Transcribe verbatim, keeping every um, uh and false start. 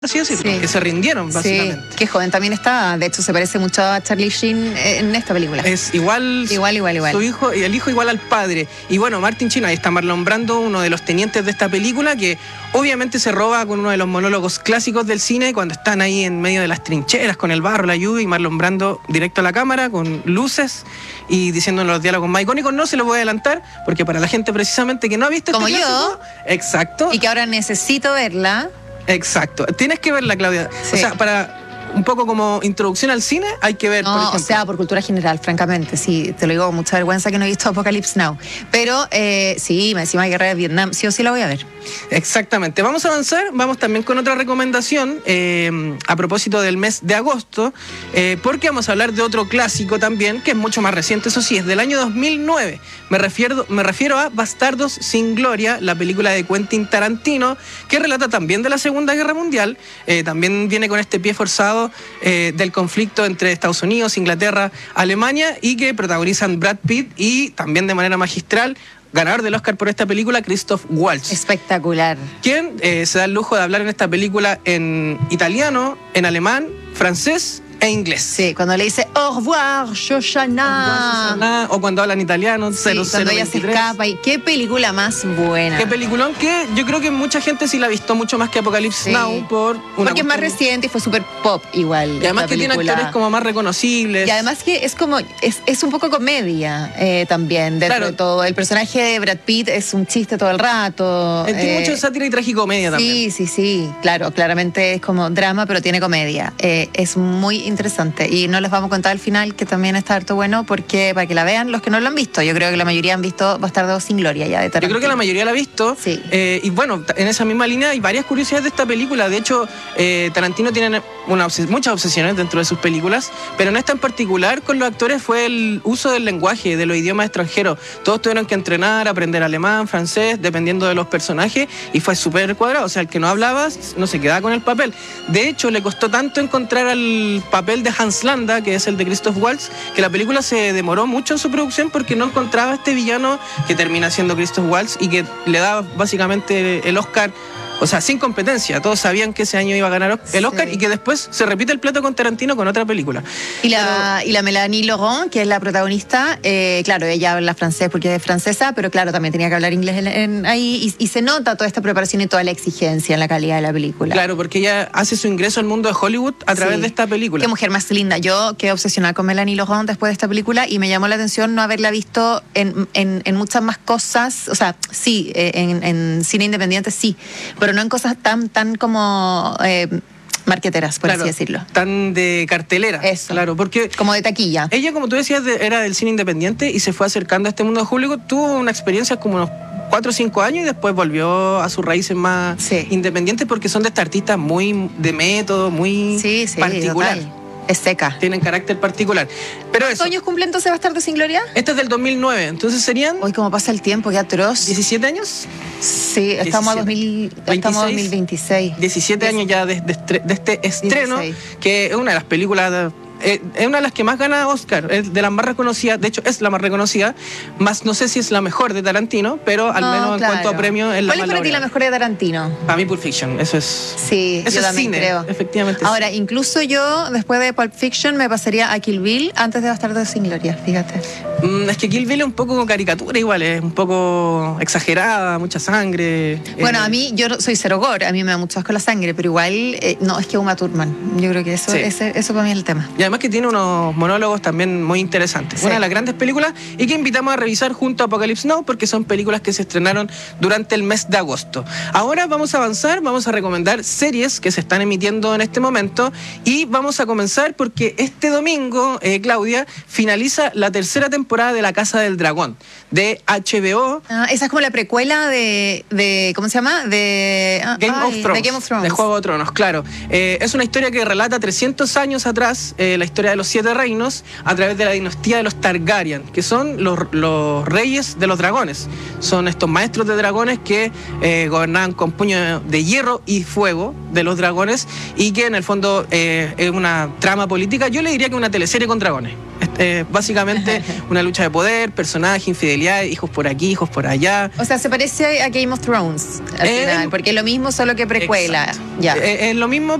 así decirlo, Sí. que se rindieron básicamente. Sí, que joven también está. De hecho, se parece mucho a Charlie Sheen en esta película. Es igual, Igual, igual, igual. Su hijo, y el hijo igual al padre. Y bueno, Martin Sheen, ahí está Marlon Brando, uno de los tenientes de esta película, que obviamente se roba con uno de los monólogos clásicos del cine, cuando están ahí en medio de las trincheras, con el barro, la lluvia, y Marlon Brando directo a la cámara, con luces, y diciendo los diálogos más icónicos. No se los voy a adelantar, porque para la gente precisamente que no ha visto Como este yo. clásico, exacto. Y que ahora necesito verla. Exacto. Tienes que verla, Claudia. Sí. O sea, para un poco como introducción al cine, hay que ver, No, por o ejemplo. sea, por cultura general, francamente, sí, te lo digo con mucha vergüenza que no he visto Apocalypse Now. Pero eh, sí, me encima Guerra de Vietnam, sí o sí la voy a ver. Exactamente. Vamos a avanzar, vamos también con otra recomendación eh, a propósito del mes de agosto, eh, porque vamos a hablar de otro clásico también, que es mucho más reciente, eso sí, es del año dos mil nueve. Me refiero, me refiero a Bastardos sin Gloria, la película de Quentin Tarantino, que relata también de la Segunda Guerra Mundial, eh, también viene con este pie forzado eh, del conflicto entre Estados Unidos, Inglaterra, Alemania, y que protagonizan Brad Pitt y también de manera magistral, ganador del Oscar por esta película, Christoph Waltz. Espectacular. Quien eh, se da el lujo de hablar en esta película en italiano, en alemán, francés e inglés. Sí, cuando le dice au revoir, Shoshana. O cuando hablan italiano, Sí, cero cero cuando ella se veintitrés. escapa. Y qué película más buena. Qué peliculón que yo creo que mucha gente sí la ha visto mucho más que Apocalypse Sí. Now por una Porque es más cuestión- reciente y fue súper pop igual. Y además la que tiene película. actores como más reconocibles. Y además que es como, es, es un poco comedia eh, también, dentro Claro. de todo. El personaje de Brad Pitt es un chiste todo el rato. Eh, tiene eh, mucho sátira y tragicomedia también. Sí, sí, sí, claro, claramente es como drama, pero tiene comedia. Eh, es muy interesante y no les vamos a contar el final, que también está harto bueno, porque para que la vean los que no lo han visto. Yo creo que la mayoría han visto Bastardos sin Gloria ya de Yo Tarantino. creo que la mayoría la ha visto. Sí. Eh, y bueno, en esa misma línea hay varias curiosidades de esta película. De hecho, eh, Tarantino tiene una obses- muchas obsesiones dentro de sus películas, pero en esta en particular con los actores fue el uso del lenguaje, de los idiomas extranjeros. Todos tuvieron que entrenar, aprender alemán, francés, dependiendo de los personajes, y fue súper cuadrado. O sea, el que no hablaba no se quedaba con el papel. De hecho, le costó tanto encontrar al papel de Hans Landa, que es el de Christoph Waltz, que la película se demoró mucho en su producción porque no encontraba este villano que termina siendo Christoph Waltz y que le daba básicamente el Oscar, o sea, sin competencia. Todos sabían que ese año iba a ganar el Oscar, Sí. y que después se repite el plato con Tarantino con otra película. Y la, y la Melanie Laurent, que es la protagonista, eh, claro, ella habla francés porque es francesa, pero claro, también tenía que hablar inglés en- en- ahí, y, y se nota toda esta preparación y toda la exigencia en la calidad de la película. Claro, porque ella hace su ingreso al mundo de Hollywood a través Sí. de esta película. Qué mujer más linda. Yo quedé obsesionada con Melanie Laurent después de esta película y me llamó la atención no haberla visto en, en, en muchas más cosas. O sea, sí, eh, en, en cine independiente sí, pero no en cosas tan, tan como eh, marqueteras, por Claro, así decirlo. tan de cartelera. Eso. Claro, porque Como de taquilla. ella, como tú decías, de- era del cine independiente y se fue acercando a este mundo de Hollywood. Tuvo una experiencia como unos cuatro o cinco años y después volvió a sus raíces más Sí. independientes, porque son de esta artista muy de método, muy Sí, sí, particular. total. Es seca. Tienen carácter particular. Pero eso, ¿Cuántos años cumple entonces Bastardos sin Gloria? este es del dos mil nueve, entonces serían Hoy cómo pasa el tiempo, qué atroz. diecisiete años. Sí, estamos a dos mil, estamos a dos mil veintiséis. diecisiete años ya de, de estre- de este estreno, dieciséis. que es una de las películas, eh, es una de las que más gana Oscar, es de las más reconocidas, de hecho es la más reconocida, más no sé si es la mejor de Tarantino, pero al No, menos en claro. cuanto a premios es la ¿Cuál más es para ti la laureada. mejor de Tarantino? Para mí Pulp Fiction, eso es... Sí, Eso yo es también cine, creo. efectivamente. Ahora, incluso yo, después de Pulp Fiction, me pasaría a Kill Bill antes de Bastardos sin Gloria, fíjate. Mm, es que Kill Bill es un poco caricatura igual, es un poco exagerada, mucha sangre. Bueno, eh, a mí, yo no- soy cero gore, a mí me da mucho asco la sangre, pero igual, eh, no, es que Uma Thurman. Yo creo que eso, Sí. ese- eso para mí es el tema. Y además que tiene unos monólogos también muy interesantes. Sí. Una de las grandes películas y que invitamos a revisar junto a Apocalypse Now, porque son películas que se estrenaron durante el mes de agosto. Ahora vamos a avanzar, vamos a recomendar series que se están emitiendo en este momento, y vamos a comenzar porque este domingo, eh, Claudia, finaliza la tercera temporada de La Casa del Dragón de H B O. Ah, esa es como la precuela de, de ¿cómo se llama? De ah, Game, ay, of Thrones, de Game of Thrones. de Juego de Tronos, claro. Eh, es una historia que relata trescientos años atrás, eh, la historia de los siete reinos a través de la dinastía de los Targaryen, que son los, los reyes de los dragones. Son estos maestros de dragones que eh, gobernaban con puño de hierro y fuego de los dragones, y que en el fondo eh, es una trama política. Yo le diría que una teleserie con dragones. Eh, básicamente una lucha de poder, personajes, infidelidad, hijos por aquí, hijos por allá. O sea, se parece a Game of Thrones al Eh, final, porque es lo mismo, solo que precuela. Exacto. Ya. Eh, es lo mismo,